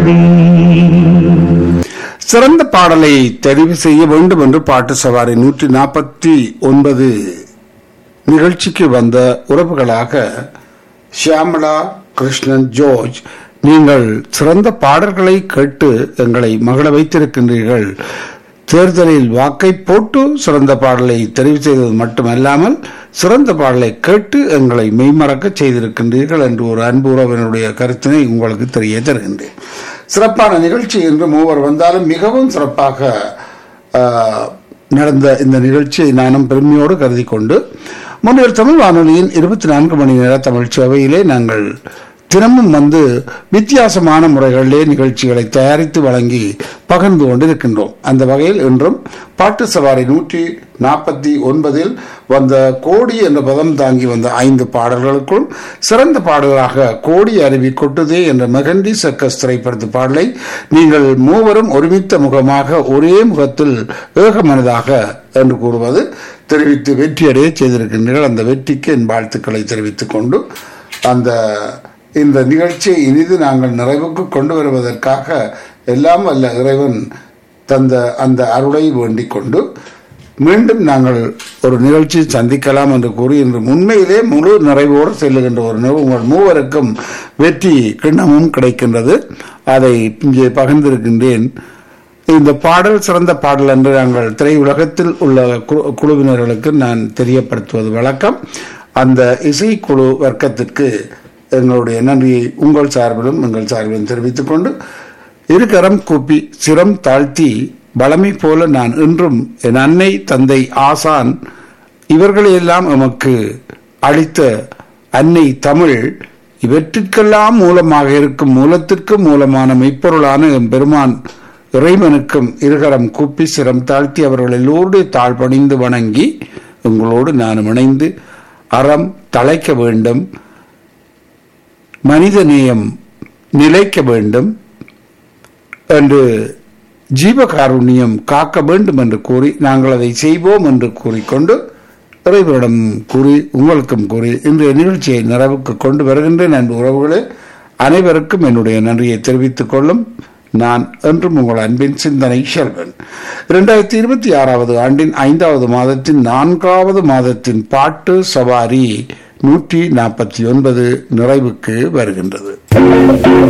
சிறந்த பாடலை தெரிவு செய்ய வேண்டும் என்று பாட்டு சவாரி 149 நிகழ்ச்சிக்கு வந்த உறவுகளாக ஷியாமலா, கிருஷ்ணன், ஜோர்ஜ், நீங்கள் சிறந்த பாடல்களை கேட்டு எங்களை மகிழ வைத்திருக்கின்றீர்கள். தேர்தலில் வாக்கை போட்டு சிறந்த பாடலை தெரிவு செய்தது மட்டுமல்லாமல் சிறந்த பாடலை கேட்டு எங்களை மெய்மறக்க செய்திருக்கின்றீர்கள் என்று ஒரு அன்பு உறவினருடைய கருத்தினை உங்களுக்கு தெரிய தருகின்றேன். சிறப்பான நிகழ்ச்சி என்று மூவர் வந்தாலும் மிகவும் சிறப்பாக நடந்த இந்த நிகழ்ச்சியை நானும் பெருமையோடு கருதி கொண்டு முன்னர் தமிழ் வானொலியின் 24 மணி நேர தமிழ் சேவையிலே நாங்கள் தினமும் வந்து வித்தியாசமான முறைகளிலே நிகழ்ச்சிகளை தயாரித்து வழங்கி பகிர்ந்து கொண்டிருக்கின்றோம். அந்த வகையில் இன்றும் பாட்டு சவாரி 149 வந்த கோடி என்ற பதம் தாங்கி வந்த 5 பாடல்களுக்குள் சிறந்த பாடலாக கோடி அருவி கொட்டுதே என்ற மெகந்தி சர்க்கஸ் திரைப்படத்து பாடலை நீங்கள் மூவரும் ஒருமித்த முகமாக ஒரே முகத்தில் ஏகமனதாக என்று கூறுவது தெரிவித்து வெற்றியடைய செய்திருக்கின்றீர்கள். அந்த வெற்றிக்கு என் வாழ்த்துக்களை தெரிவித்துக் கொண்டு இந்த நிகழ்ச்சியை இனிது நாங்கள் நிறைவுக்கு கொண்டு வருவதற்காக எல்லாம் வல்ல இறைவன் தந்த அந்த அருளை வேண்டிக் கொண்டு மீண்டும் நாங்கள் ஒரு நிகழ்ச்சியை சந்திக்கலாம் என்று கூறி இன்று உண்மையிலே முழு நிறைவோடு செல்லுகின்ற ஒரு உங்கள் மூவருக்கும் வெற்றி கிண்ணமும் கிடைக்கின்றது. அதை இங்கே பகிர்ந்திருக்கின்றேன். இந்த பாடல் சிறந்த பாடல் என்று நாங்கள் திரையுலகத்தில் உள்ள குழுவினர்களுக்கு நான் தெரியப்படுத்துவது வழக்கம். அந்த இசைக்குழு வர்க்கத்திற்கு எங்களுடைய நன்றியை உங்கள் சார்பிலும் எங்கள் சார்பிலும் தெரிவித்துக் கொண்டு இருக்கரம் கூப்பி சிரம் தாழ்த்தி பலமை போல நான் இன்றும் என் அன்னை தந்தை ஆசான் இவர்களையெல்லாம் எமக்கு அளித்த அன்னை தமிழ் இவற்றிற்கெல்லாம் மூலமாக இருக்கும் மூலத்திற்கு மூலமான மெய்ப்பொருளான பெருமான் இறைவனுக்கும் இருகரம் கூப்பி சிரம் தாழ்த்தி அவர்கள் எல்லோருடைய தாழ் பணிந்து வணங்கி உங்களோடு நான் இணைந்து அறம் தழைக்க வேண்டும், மனிதநேயம் நிலைக்க வேண்டும் என்று ஜீவகாருண்யம் காக்க வேண்டும் என்று கூறி நாங்கள் அதை செய்வோம் என்று கூறிக்கொண்டு இறைவரிடம் கூறி உங்களுக்கும் கூறி இன்றைய நிகழ்ச்சியை நிறைவுக்கு கொண்டு வருகின்றேன். அன்பு உறவுகளே, அனைவருக்கும் என்னுடைய நன்றியை தெரிவித்துக் கொள்ளும் நான் என்றும் உங்கள் அன்பின் சிந்தனை செல்வன். 2026 ஆண்டின் 5வது மாதத்தின் 4வது மாதத்தின் பாட்டு சவாரி 149 நிறைவுக்கு வருகின்றது.